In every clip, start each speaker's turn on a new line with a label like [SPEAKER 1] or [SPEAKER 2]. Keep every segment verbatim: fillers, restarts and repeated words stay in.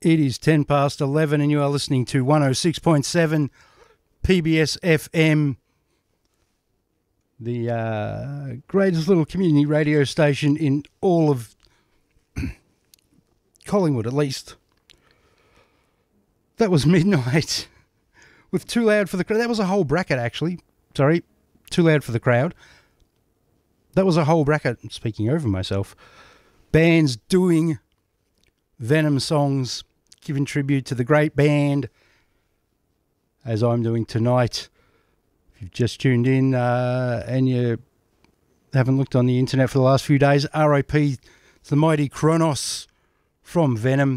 [SPEAKER 1] It is ten past eleven and you are listening to one oh six point seven P B S F M, the uh, greatest little community radio station in all of Collingwood, at least. That was Midnight with Too Loud for the Crowd. That was a whole bracket, actually. Sorry, Too Loud for the Crowd. That was a whole bracket, speaking over myself. Bands doing Venom songs, giving tribute to the great band, as I'm doing tonight. If you've just tuned in uh, and you haven't looked on the internet for the last few days, R I P to the mighty Kronos from Venom.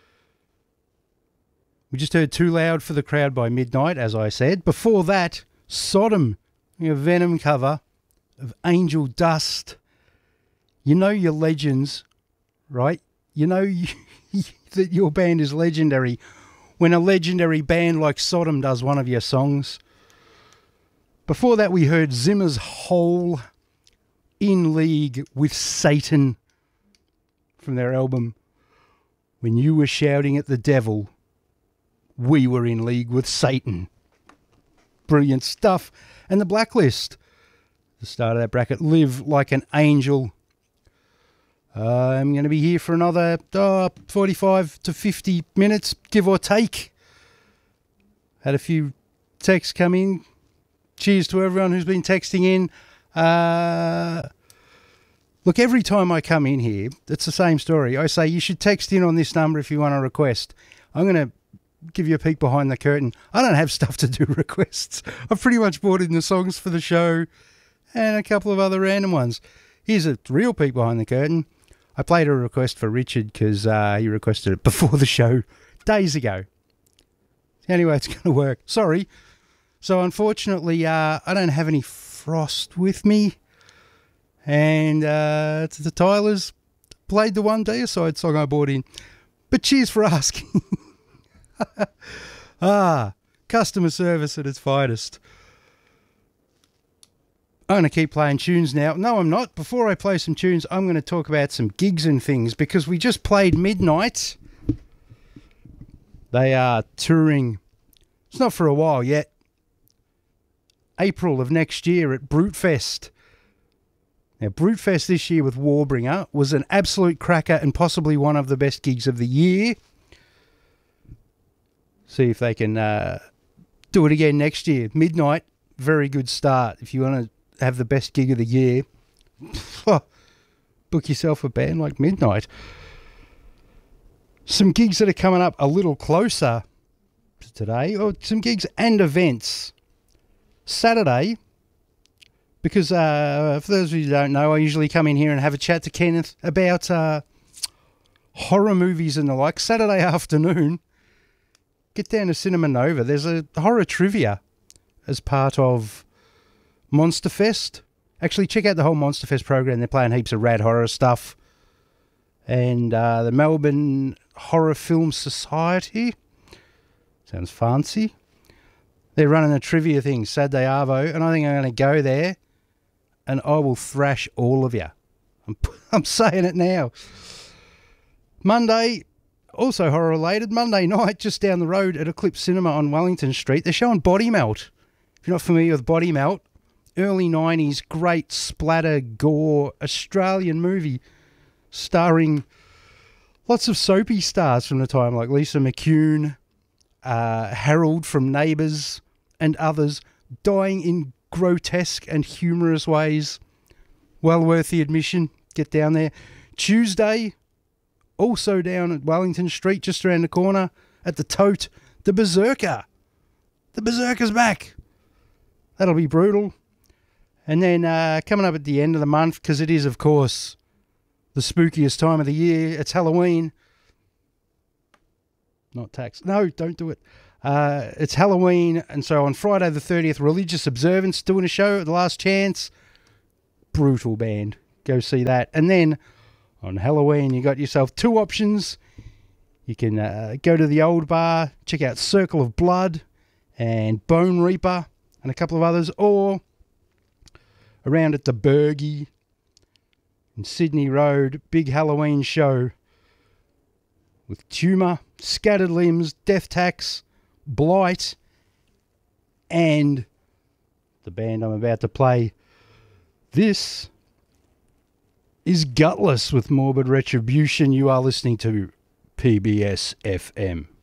[SPEAKER 1] We just heard Too Loud for the Crowd by Midnight, as I said. Before that, Sodom, a Venom cover of Angel Dust. You know your legends, right? You know you, that your band is legendary when a legendary band like Sodom does one of your songs. Before that, we heard Zimmer's Hole, In League with Satan, from their album When You Were Shouting at the Devil, We Were in League with Satan. Brilliant stuff. And The Blacklist, the start of that bracket, Live Like an Angel. Uh, I'm going to be here for another uh, forty-five to fifty minutes, give or take. Had a few texts come in. Cheers to everyone who's been texting in. Uh, look, every time I come in here, it's the same story. I say you should text in on this number if you want a request. I'm going to give you a peek behind the curtain. I don't have stuff to do requests. I've pretty much brought in the songs for the show and a couple of other random ones. Here's a real peek behind the curtain. I played a request for Richard because uh, he requested it before the show days ago. Anyway, it's going to work. Sorry. So unfortunately, uh, I don't have any frost with me. And uh, the Tylers played the one Deicide song I brought in. But cheers for asking. ah, customer service at its finest. I'm going to keep playing tunes now. No, I'm not. Before I play some tunes, I'm going to talk about some gigs and things because we just played Midnight. They are touring. It's not for a while yet. April of next year at Brutefest. Now, Brutefest this year with Warbringer was an absolute cracker and possibly one of the best gigs of the year. See if they can uh, do it again next year. Midnight, very good start. If you want to have the best gig of the year, book yourself a band like Midnight. Some gigs that are coming up a little closer to today, or some gigs and events. Saturday, because uh, for those of you who don't know, I usually come in here and have a chat to Kenneth about uh, horror movies and the like. Saturday afternoon, get down to Cinema Nova. There's a horror trivia as part of Monster Fest. Actually, check out the whole Monster Fest program. They're playing heaps of rad horror stuff. And uh, the Melbourne Horror Film Society. Sounds fancy. They're running a trivia thing, Saturday Arvo, and I think I'm going to go there and I will thrash all of you. I'm, I'm saying it now. Monday, also horror related, Monday night, just down the road at Eclipse Cinema on Wellington Street, they're showing Body Melt. If you're not familiar with Body Melt, early nineties, great splatter, gore, Australian movie starring lots of soapy stars from the time, like Lisa McCune, uh, Harold from Neighbours, and others, dying in grotesque and humorous ways. Well worth the admission. Get down there. Tuesday, also down at Wellington Street, just around the corner, at the Tote, The Berserker. The Berserker's back. That'll be brutal. And then uh, coming up at the end of the month, because it is, of course, the spookiest time of the year, it's Halloween. Not tax. No, don't do it. Uh, it's Halloween, and so on Friday the thirtieth, Religious Observance doing a show at the Last Chance. Brutal band. Go see that. And then on Halloween, you got yourself two options. You can uh, go to the Old Bar, check out Circle of Blood and Bone Reaper and a couple of others, or around at the Bergie in Sydney Road, big Halloween show with Tumour, Scattered Limbs, Death Tax, Blight, and the band I'm about to play. This is Gutless with Morbid Retribution. You are listening to P B S F M.